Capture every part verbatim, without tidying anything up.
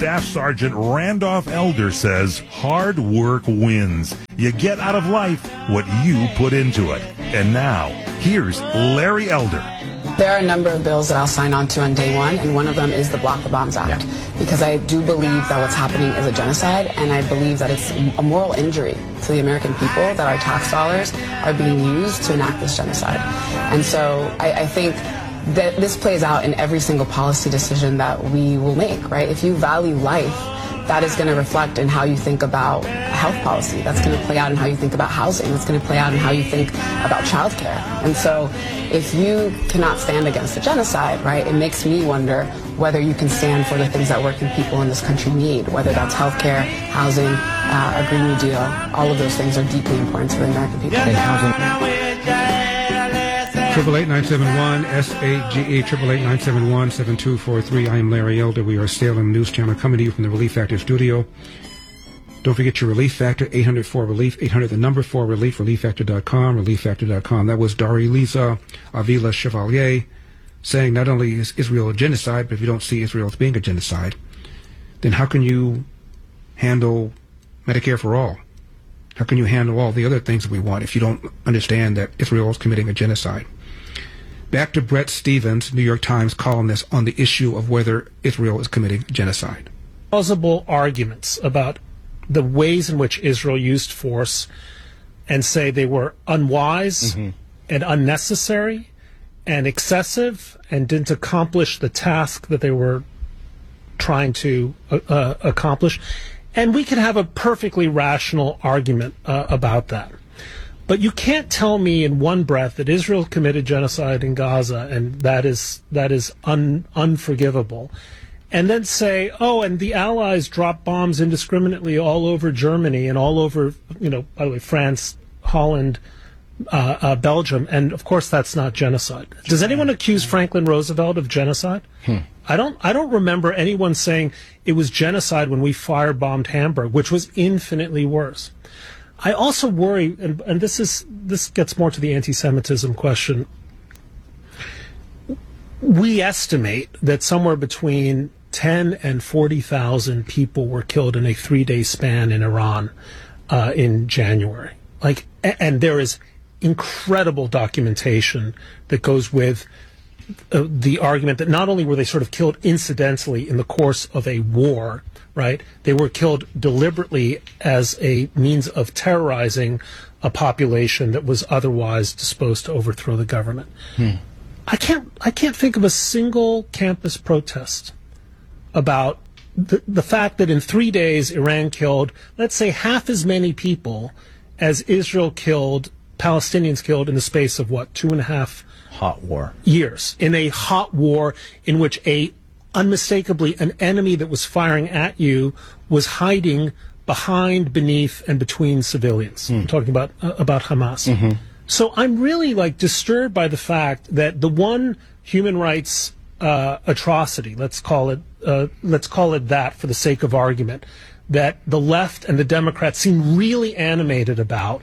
Staff Sergeant Randolph Elder says hard work wins. You get out of life what you put into it. And now, here's Larry Elder. There are a number of bills that I'll sign on to on day one, and one of them is the Block the Bombs Act, yeah. because I do believe that what's happening is a genocide, and I believe that it's a moral injury to the American people that our tax dollars are being used to enact this genocide. And so I, I think that this plays out in every single policy decision that we will make, right? If you value life, that is going to reflect in how you think about health policy. That's going to play out in how you think about housing. That's going to play out in how you think about childcare. And so if you cannot stand against a genocide, right, it makes me wonder whether you can stand for the things that working people in this country need, whether that's healthcare, housing, uh, a Green New Deal. All of those things are deeply important to the American people. And housing. Triple eight nine seven one S A G E triple eight nine seven one seven two four three. I am Larry Elder. We are Salem News Channel coming to you from the Relief Factor studio. Don't forget your Relief Factor, eight hundred four relief, eight hundred the number four relief, relief factor dot com, relief factor dot com. That was Darelisa Avila Chevalier saying not only is Israel a genocide, but if you don't see Israel as being a genocide, then how can you handle Medicare for all? How can you handle all the other things that we want if you don't understand that Israel is committing a genocide? Back to Bret Stephens, New York Times columnist, on the issue of whether Israel is committing genocide. Plausible arguments about the ways in which Israel used force and say they were unwise mm-hmm. and unnecessary and excessive and didn't accomplish the task that they were trying to uh, accomplish. And we could have a perfectly rational argument uh, about that. But you can't tell me in one breath that Israel committed genocide in Gaza, and that is that is un, unforgivable. And then say, oh, and the Allies dropped bombs indiscriminately all over Germany and all over, you know, by the way, France, Holland, uh, uh, Belgium, and of course that's not genocide. Does anyone accuse Franklin Roosevelt of genocide? Hmm. I don't. I don't remember anyone saying it was genocide when we firebombed Hamburg, which was infinitely worse. I also worry, and, and this is this gets more to the anti-Semitism question. We estimate that somewhere between ten and forty thousand people were killed in a three-day span in Iran uh, in January. Like, and there is incredible documentation that goes with uh, the argument that not only were they sort of killed incidentally in the course of a war, right? They were killed deliberately as a means of terrorizing a population that was otherwise disposed to overthrow the government. Hmm. I can't. I can't think of a single campus protest about the, the fact that in three days Iran killed, let's say, half as many people as Israel killed, Palestinians killed in the space of what, two and a half hot war years, in a hot war in which a unmistakably an enemy that was firing at you was hiding behind, beneath, and between civilians. Mm. I'm talking about uh, about Hamas. Mm-hmm. So I'm really like disturbed by the fact that the one human rights uh, atrocity, let's call it, uh, let's call it that for the sake of argument, that the left and the Democrats seem really animated about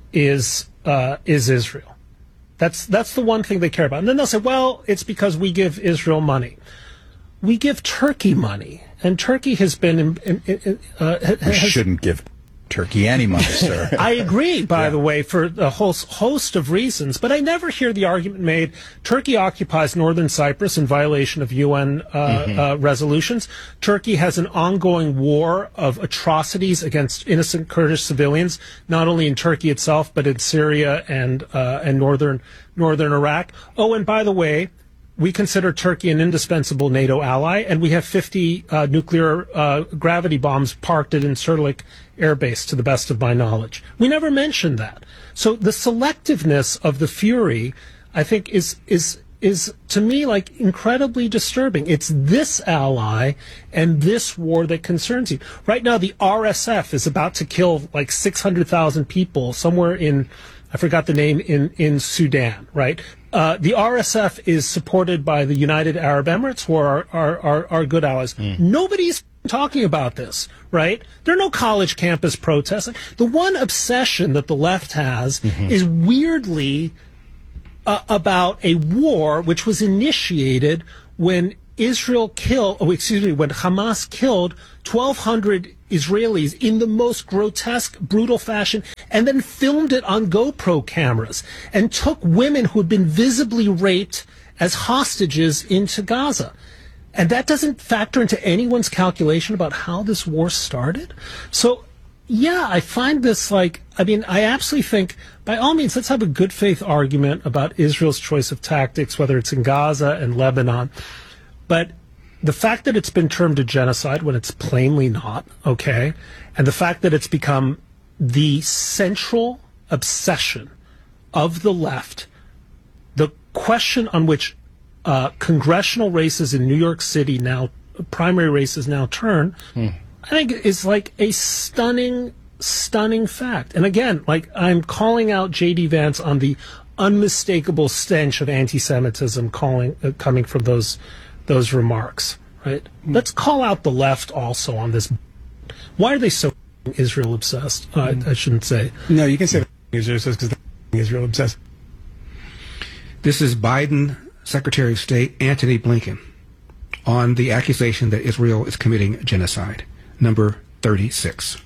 is uh, is Israel. That's that's the one thing they care about. And then they'll say, well, it's because we give Israel money. We give Turkey money, and Turkey has been. In, in, in, uh, we has, shouldn't give Turkey any money, sir. I agree, by yeah. the way, for a whole host of reasons. But I never hear the argument made: Turkey occupies northern Cyprus in violation of U N uh, mm-hmm. uh, resolutions. Turkey has an ongoing war of atrocities against innocent Kurdish civilians, not only in Turkey itself, but in Syria and uh, and northern northern Iraq. Oh, and by the way, we consider Turkey an indispensable NATO ally, and we have fifty uh, nuclear uh, gravity bombs parked at Incirlik Air Base, to the best of my knowledge. We never mentioned that. So the selectiveness of the fury, I think, is is is to me like incredibly disturbing. It's this ally and this war that concerns you. Right now, the R S F is about to kill like six hundred thousand people somewhere in, I forgot the name, in, in Sudan, right? Uh, the R S F is supported by the United Arab Emirates, who are our, our, our good allies. Mm. Nobody's talking about this, right? There are no college campus protests. The one obsession that the left has mm-hmm. is weirdly uh, about a war which was initiated when Israel killed, oh, excuse me, when Hamas killed twelve hundred Israelis in the most grotesque, brutal fashion, and then filmed it on GoPro cameras, and took women who had been visibly raped as hostages into Gaza. And that doesn't factor into anyone's calculation about how this war started. So, yeah, I find this like, I mean, I absolutely think, by all means, let's have a good faith argument about Israel's choice of tactics, whether it's in Gaza and Lebanon. But the fact that it's been termed a genocide when it's plainly not, okay, and the fact that it's become the central obsession of the left, the question on which uh, congressional races in New York City now, primary races now turn, hmm. I think is like a stunning, stunning fact. And again, like I'm calling out J D Vance on the unmistakable stench of anti-Semitism calling uh, coming from those those remarks, right? Hmm. Let's call out the left also on this. Why are they so Israel obsessed? Uh, hmm. I, I shouldn't say. No, you can say Israel obsessed because they're Israel obsessed. This is Biden Secretary of State Antony Blinken on the accusation that Israel is committing genocide. Number thirty-six.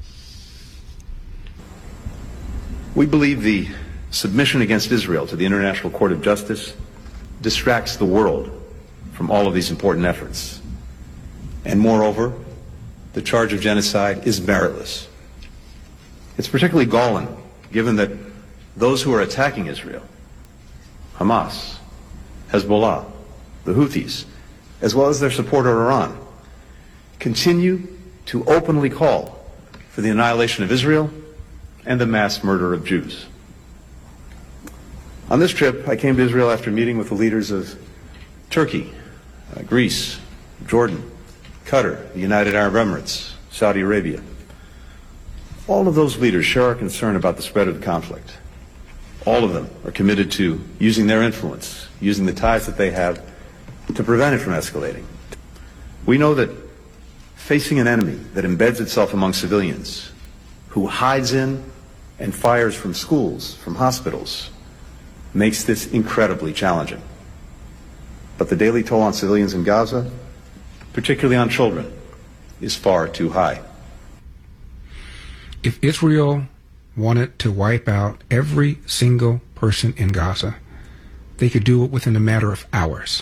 We believe the submission against Israel to the International Court of Justice distracts the world from all of these important efforts. And moreover, the charge of genocide is meritless. It's particularly galling given that those who are attacking Israel, Hamas, Hezbollah, the Houthis, as well as their supporter Iran, continue to openly call for the annihilation of Israel and the mass murder of Jews. On this trip, I came to Israel after meeting with the leaders of Turkey, uh, Greece, Jordan, Qatar, the United Arab Emirates, Saudi Arabia. All of those leaders share our concern about the spread of the conflict. All of them are committed to using their influence, using the ties that they have to prevent it from escalating. We know that facing an enemy that embeds itself among civilians, who hides in and fires from schools, from hospitals, makes this incredibly challenging. But the daily toll on civilians in Gaza, particularly on children, is far too high. If Israel wanted to wipe out every single person in Gaza, they could do it within a matter of hours.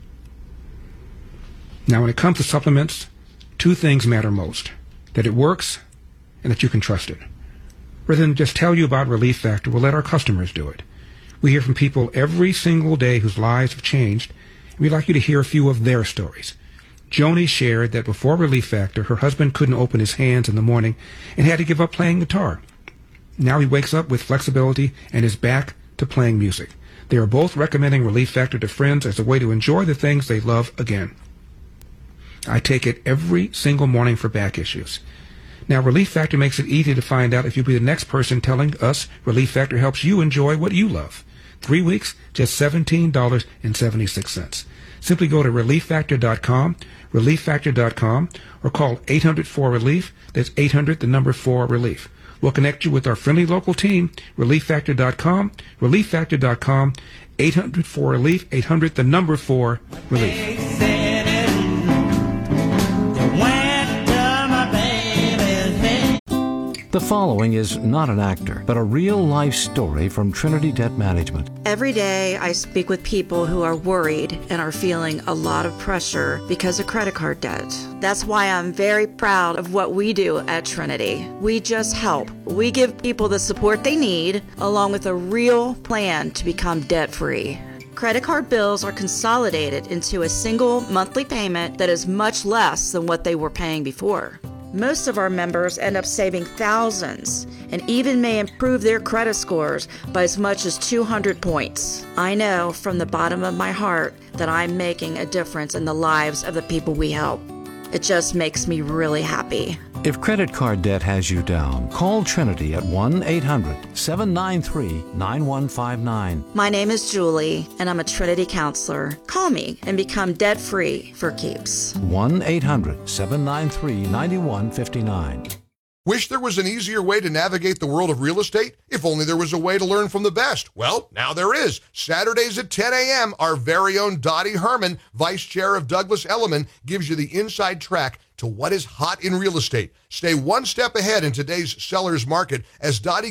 Now, when it comes to supplements, two things matter most: that it works and that you can trust it. Rather than just tell you about Relief Factor, we'll let our customers do it. We hear from people every single day whose lives have changed, and we'd like you to hear a few of their stories. Joni shared that before Relief Factor, her husband couldn't open his hands in the morning and had to give up playing guitar. Now he wakes up with flexibility and is back to playing music. They are both recommending Relief Factor to friends as a way to enjoy the things they love again. I take it every single morning for back issues. Now, Relief Factor makes it easy to find out if you'll be the next person telling us Relief Factor helps you enjoy what you love. Three weeks, just seventeen dollars and seventy-six cents. Simply go to relief factor dot com, relief factor dot com, or call eight hundred four relief. That's eight hundred, the number four, relief. We'll connect you with our friendly local team, relief factor dot com, relief factor dot com, eight hundred four relief, eight hundred, the number four, relief. The following is not an actor, but a real-life story from Trinity Debt Management. Every day I speak with people who are worried and are feeling a lot of pressure because of credit card debt. That's why I'm very proud of what we do at Trinity. We just help. We give people the support they need, along with a real plan to become debt-free. Credit card bills are consolidated into a single monthly payment that is much less than what they were paying before. Most of our members end up saving thousands and even may improve their credit scores by as much as two hundred points. I know from the bottom of my heart that I'm making a difference in the lives of the people we help. It just makes me really happy. If credit card debt has you down, call Trinity at one eight hundred, seven nine three, nine one five nine. My name is Julie, and I'm a Trinity counselor. Call me and become debt-free for keeps. one eight hundred, seven nine three, nine one five nine. Wish there was an easier way to navigate the world of real estate? If only there was a way to learn from the best. Well, now there is. Saturdays at ten a.m., our very own Dottie Herman, Vice Chair of Douglas Elliman, gives you the inside track to what is hot in real estate. Stay one step ahead in today's seller's market as Dottie